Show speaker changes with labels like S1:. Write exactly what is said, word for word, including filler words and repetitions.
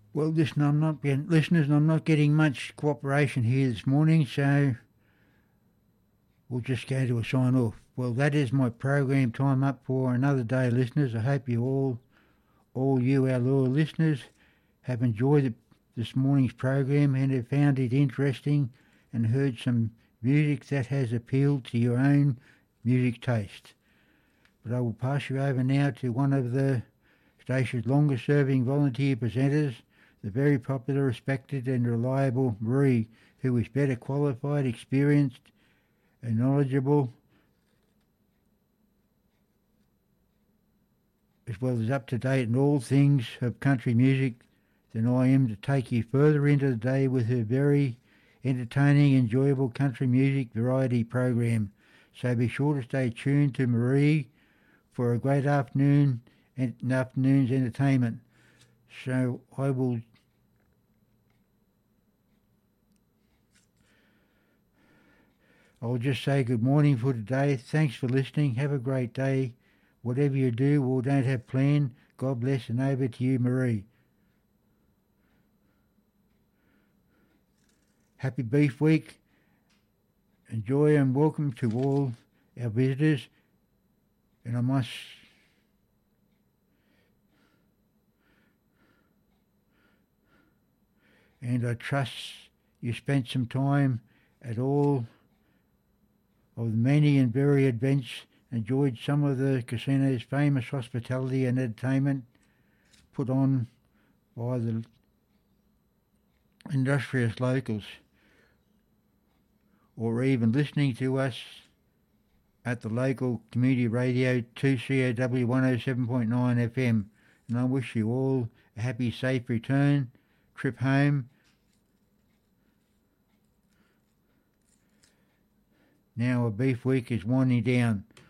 S1: Well, listen, I'm not getting, listeners, I'm not getting much cooperation here this morning, so we'll just go to a sign off. Well, that is my program time up for another day, listeners. I hope you all, all you, our loyal listeners, have enjoyed the, this morning's program and have found it interesting and heard some music that has appealed to your own music taste. But I will pass you over now to one of the station's longest-serving volunteer presenters, the very popular, respected and reliable Marie, who is better qualified, experienced and knowledgeable, as well as up-to-date in all things of country music, than I am to take you further into the day with her very entertaining, enjoyable country music variety program. So be sure to stay tuned to Marie for a great afternoon and afternoon's entertainment. So I will I'll just say good morning for today. Thanks for listening. Have a great day. Whatever you do or don't have planned, God bless, and over to you, Marie. Happy Beef Week. Enjoy and welcome to all our visitors. And I must and I trust you spent some time at all of the many and varied events, enjoyed some of the casino's famous hospitality and entertainment put on by the industrious locals, or even listening to us at the local community radio two C O W one oh seven point nine F M. And I wish you all a happy, safe return, trip home. Now a beef week is winding down.